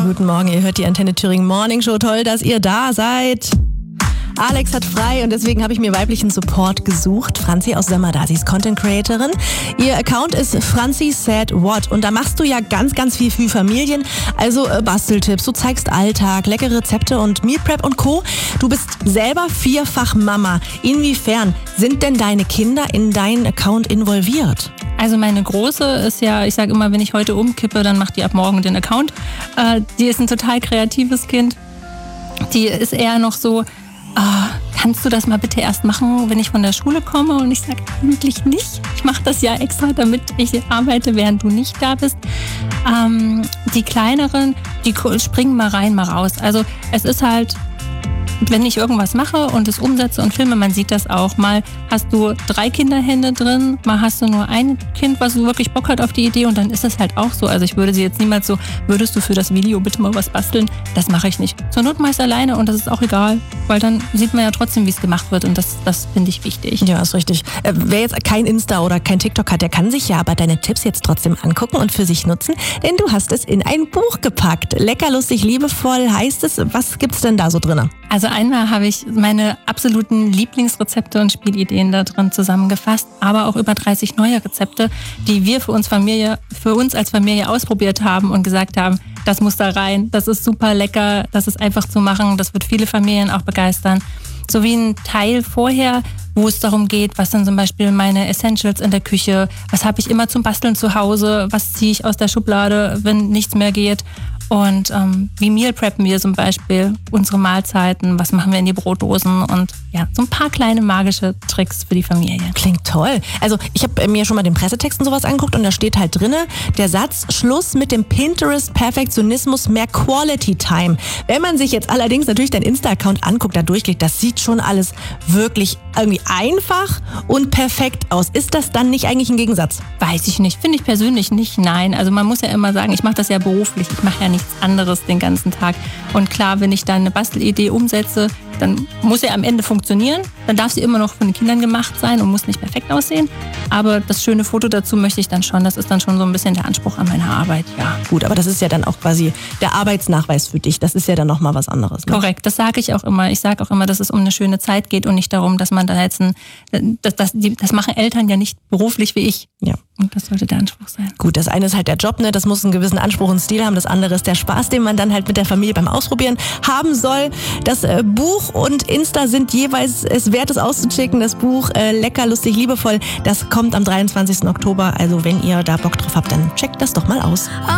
guten Morgen. Ihr hört die Antenne Thüringen Morning Show. Toll, dass ihr da seid. Alex hat frei und deswegen habe ich mir weiblichen Support gesucht. Franzi aus Semmerda, sie ist Content Creatorin. Ihr Account ist Franzi Said What und da machst du ja ganz, ganz viel für Familien. Also Basteltipps, du zeigst Alltag, leckere Rezepte und Meal Prep und Co. Du bist selber vierfach Mama. Inwiefern sind denn deine Kinder in deinen Account involviert? Also meine Große ist ja, ich sage immer, wenn ich heute umkippe, dann macht die ab morgen den Account. Die ist ein total kreatives Kind. Die ist eher noch so, kannst du das mal bitte erst machen, wenn ich von der Schule komme? Und ich sage, eigentlich nicht. Ich mache das ja extra, damit ich arbeite, während du nicht da bist. Die Kleineren, die springen mal rein, mal raus. Also es ist halt, wenn ich irgendwas mache und es umsetze und filme, man sieht das auch. Mal hast du 3 Kinderhände drin, mal hast du nur ein Kind, was so wirklich Bock hat auf die Idee und dann ist es halt auch so. Also ich würde sie jetzt niemals so, würdest du für das Video bitte mal was basteln? Das mache ich nicht. Zur Not mache ich es alleine und das ist auch egal, weil dann sieht man ja trotzdem, wie es gemacht wird und das finde ich wichtig. Ja, ist richtig. Wer jetzt kein Insta oder kein TikTok hat, der kann sich ja aber deine Tipps jetzt trotzdem angucken und für sich nutzen, denn du hast es in ein Buch gepackt. Lecker, lustig, liebevoll heißt es. Was gibt's denn da so drin? Also einmal habe ich meine absoluten Lieblingsrezepte und Spielideen da drin zusammengefasst, aber auch über 30 neue Rezepte, die wir für uns als Familie ausprobiert haben und gesagt haben, das muss da rein, das ist super lecker, das ist einfach zu machen, das wird viele Familien auch begeistern. Sowie ein Teil vorher, wo es darum geht, was sind zum Beispiel meine Essentials in der Küche, was habe ich immer zum Basteln zu Hause, was ziehe ich aus der Schublade, wenn nichts mehr geht. Und wie Meal preppen wir zum Beispiel unsere Mahlzeiten, was machen wir in die Brotdosen und ja, so ein paar kleine magische Tricks für die Familie. Klingt toll. Also ich habe mir schon mal den Pressetext und sowas angeguckt und da steht halt drinne der Satz, Schluss mit dem Pinterest-Perfektionismus, mehr Quality Time. Wenn man sich jetzt allerdings natürlich deinen Insta-Account anguckt, da durchklickt, das sieht schon alles wirklich irgendwie einfach und perfekt aus. Ist das dann nicht eigentlich ein Gegensatz? Weiß ich nicht, finde ich persönlich nicht, nein. Also man muss ja immer sagen, ich mache das ja beruflich, ich mache ja nichts anderes den ganzen Tag. Und klar, wenn ich dann eine Bastelidee umsetze, dann muss sie am Ende funktionieren. Dann darf sie immer noch von den Kindern gemacht sein und muss nicht perfekt aussehen. Aber das schöne Foto dazu möchte ich dann schon. Das ist dann schon so ein bisschen der Anspruch an meine Arbeit, ja. Gut, aber das ist ja dann auch quasi der Arbeitsnachweis für dich. Das ist ja dann nochmal was anderes. Ne? Korrekt, das sage ich auch immer. Ich sage auch immer, dass es um eine schöne Zeit geht und nicht darum, dass man da jetzt das machen Eltern ja nicht beruflich wie ich. Ja. Und das sollte der Anspruch sein. Gut, das eine ist halt der Job, ne? Das muss einen gewissen Anspruch und Stil haben. Das andere ist der Spaß, den man dann halt mit der Familie beim Ausprobieren haben soll. Das Buch und Insta sind jeweils es wert, es auszuchecken. Das Buch Lecker, lustig, liebevoll, das kommt am 23. Oktober. Also wenn ihr da Bock drauf habt, dann checkt das doch mal aus.